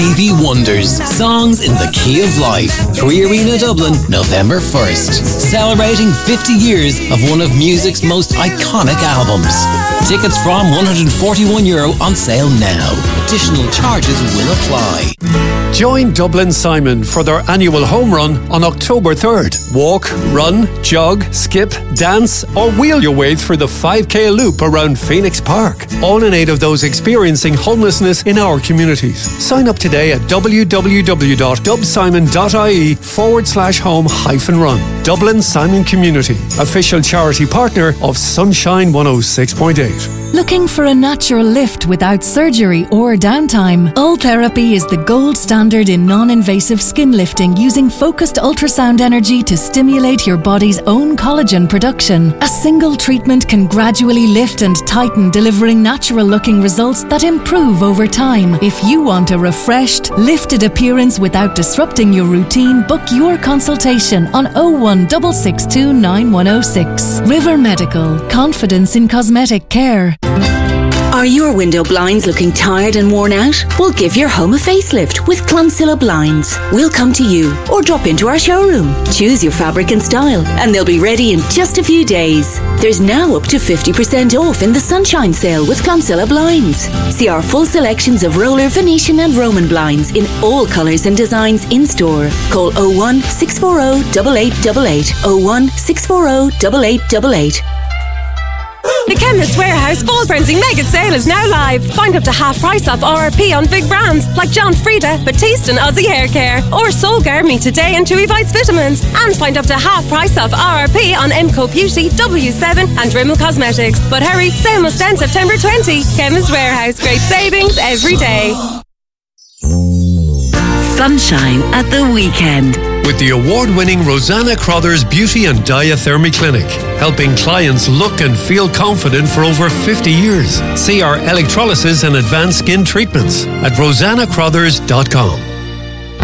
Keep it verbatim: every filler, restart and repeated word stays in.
Stevie Wonders, Songs in the Key of Life. Three Arena Dublin, November first. Celebrating fifty years of one of music's most iconic albums. Tickets from one hundred forty-one euro on sale now. Additional charges will apply. Join Dublin Simon for their annual home run on October third. Walk, run, jog, skip, dance or wheel your way through the five K loop around Phoenix Park. All in aid of those experiencing homelessness in our communities. Sign up today at www.dubsimon.ie forward slash home hyphen run. Dublin Simon Community, official charity partner of Sunshine one oh six point eight. Looking for a natural lift without surgery or downtime? Ultherapy is the gold standard in non-invasive skin lifting using focused ultrasound energy to stimulate your body's own collagen production. A single treatment can gradually lift and tighten, delivering natural-looking results that improve over time. If you want a refreshed, lifted appearance without disrupting your routine, book your consultation on oh one six six two nine one oh six. River Medical. Confidence in cosmetic care. Are your window blinds looking tired and worn out? We'll give your home a facelift with Clonsilla Blinds. We'll come to you or drop into our showroom. Choose your fabric and style and they'll be ready in just a few days. There's now up to fifty percent off in the Sunshine Sale with Clonsilla Blinds. See our full selections of roller, Venetian and Roman blinds in all colours and designs in store. Call oh one six four oh eight eight eight eight, oh one six four oh eight eight eight eight. The Chemist Warehouse Fall Frenzy Mega Sale is now live. Find up to half price off R R P on big brands like John Frieda, Batiste and Aussie Hair Care, or Solgar Me Today and Chewy Bites Vitamins. And find up to half price off R R P on M Co Beauty, W seven and Rimmel Cosmetics. But hurry, sale must end September twentieth. Chemist Warehouse, great savings every day. Sunshine at the weekend. With the award-winning Rosanna Crothers Beauty and Diathermy Clinic, helping clients look and feel confident for over fifty years. See our electrolysis and advanced skin treatments at rosanna crothers dot com.